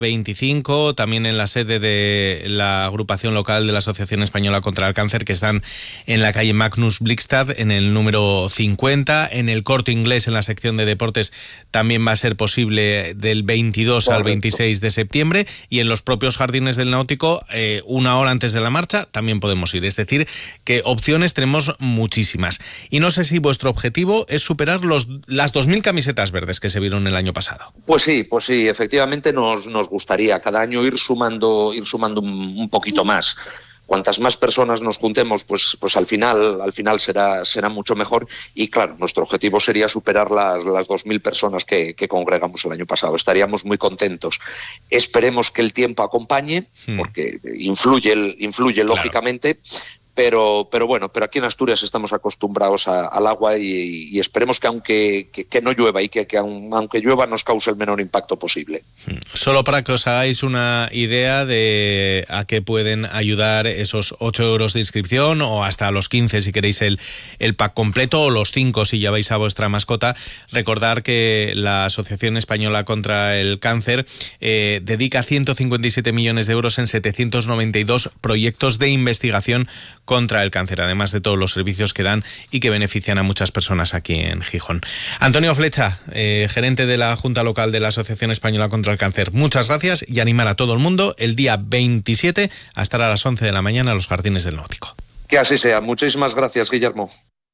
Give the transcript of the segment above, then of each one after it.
25, también en la sede de la agrupación local de la Asociación Española contra el Cáncer, que están en la calle Magnus Blixstad, en el número 50. En el Corte Inglés, en la sección de deportes, también va a ser posible del 22 al 26 de septiembre. Y en los propios Jardines del Náutico, una hora antes de la marcha, también podemos ir. Es decir, que opciones tenemos muchísimas. Y no sé si vuestro objetivo es superar las 2.000 camisetas verdes que se vieron el año pasado. Pues sí, efectivamente nos gustaría cada año ir sumando un poquito más. Cuantas más personas nos juntemos, pues al final será mucho mejor. Y claro, nuestro objetivo sería superar las 2.000 personas que congregamos el año pasado. Estaríamos muy contentos. Esperemos que el tiempo acompañe, porque influye lógicamente. Pero aquí en Asturias estamos acostumbrados al agua y esperemos que aunque no llueva y que aunque llueva nos cause el menor impacto posible. Solo para que os hagáis una idea de a qué pueden ayudar esos 8 euros de inscripción, o hasta los 15 si queréis el pack completo, o los 5 si lleváis a vuestra mascota. Recordar que la Asociación Española contra el Cáncer dedica 157 millones de euros en 792 proyectos de investigación contra el cáncer, además de todos los servicios que dan y que benefician a muchas personas aquí en Gijón. Antonio Flecha, gerente de la Junta Local de la Asociación Española contra el Cáncer, muchas gracias, y animar a todo el mundo el día 27 a estar a las 11 de la mañana en los Jardines del Náutico. Que así sea. Muchísimas gracias, Guillermo.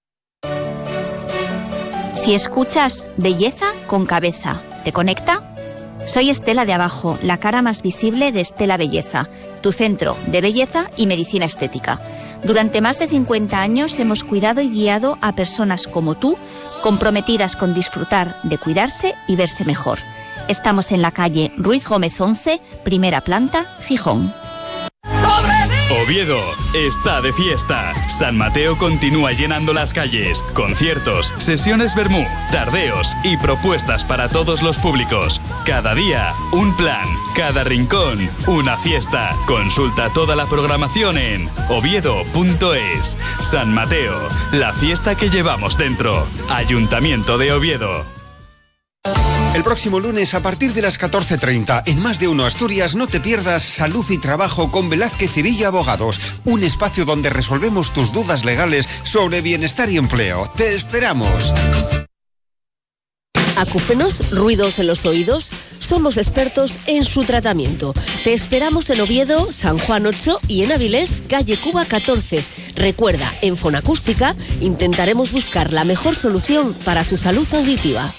Si escuchas Belleza con Cabeza, ¿te conecta? Soy Estela de Abajo, la cara más visible de Estela Belleza, tu centro de belleza y medicina estética. Durante más de 50 años hemos cuidado y guiado a personas como tú, comprometidas con disfrutar de cuidarse y verse mejor. Estamos en la calle Ruiz Gómez 11, primera planta, Gijón. Oviedo está de fiesta. San Mateo continúa llenando las calles. Conciertos, sesiones vermú, tardeos y propuestas para todos los públicos. Cada día, un plan. Cada rincón, una fiesta. Consulta toda la programación en oviedo.es. San Mateo, la fiesta que llevamos dentro. Ayuntamiento de Oviedo. El próximo lunes, a partir de las 14:30, en Más de Uno Asturias, no te pierdas Salud y Trabajo con Velázquez y Villa Abogados, un espacio donde resolvemos tus dudas legales sobre bienestar y empleo. ¡Te esperamos! Acúfenos, ruidos en los oídos. Somos expertos en su tratamiento. Te esperamos en Oviedo, San Juan 8 y en Avilés, calle Cuba 14. Recuerda, en Fonacústica intentaremos buscar la mejor solución para su salud auditiva.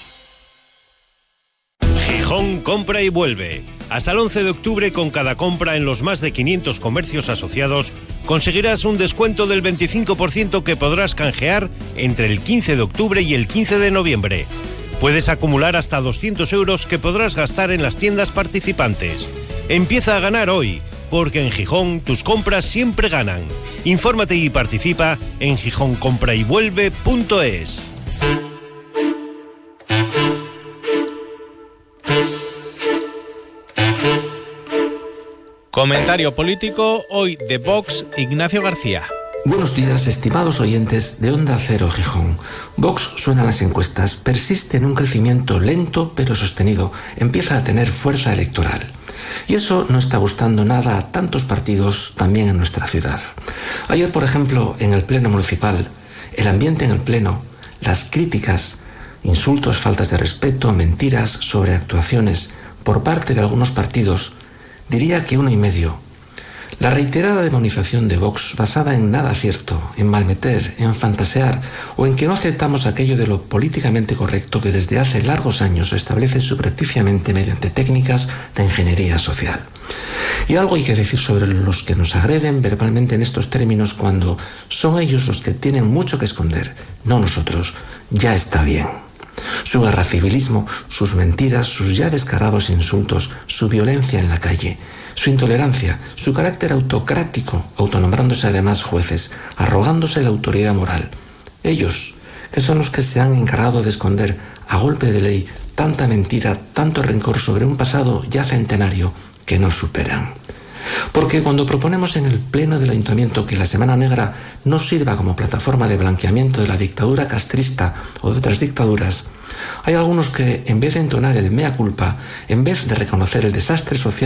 Gijón compra y vuelve. Hasta el 11 de octubre, con cada compra en los más de 500 comercios asociados, conseguirás un descuento del 25% que podrás canjear entre el 15 de octubre y el 15 de noviembre. Puedes acumular hasta 200 euros que podrás gastar en las tiendas participantes. Empieza a ganar hoy, porque en Gijón tus compras siempre ganan. Infórmate y participa en gijoncomprayvuelve.es. Comentario político hoy de Vox, Ignacio García. Buenos días, estimados oyentes de Onda Cero Gijón. Vox suena en las encuestas, persiste en un crecimiento lento pero sostenido, empieza a tener fuerza electoral. Y eso no está gustando nada a tantos partidos también en nuestra ciudad. Ayer, por ejemplo, en el Pleno Municipal, el ambiente en el Pleno, las críticas, insultos, faltas de respeto, mentiras sobre actuaciones por parte de algunos partidos, diría que 1,5. La reiterada demonización de Vox, basada en nada cierto, en malmeter, en fantasear o en que no aceptamos aquello de lo políticamente correcto que desde hace largos años se establece subrepticiamente mediante técnicas de ingeniería social. Y algo hay que decir sobre los que nos agreden verbalmente en estos términos cuando son ellos los que tienen mucho que esconder, no nosotros. Ya está bien. Su guerra civilismo, sus mentiras, sus ya descarados insultos, su violencia en la calle, su intolerancia, su carácter autocrático, autonombrándose además jueces, arrogándose la autoridad moral. Ellos, que son los que se han encargado de esconder a golpe de ley tanta mentira, tanto rencor sobre un pasado ya centenario que no superan. Porque cuando proponemos en el Pleno del Ayuntamiento que la Semana Negra no sirva como plataforma de blanqueamiento de la dictadura castrista o de otras dictaduras, hay algunos que, en vez de entonar el mea culpa, en vez de reconocer el desastre social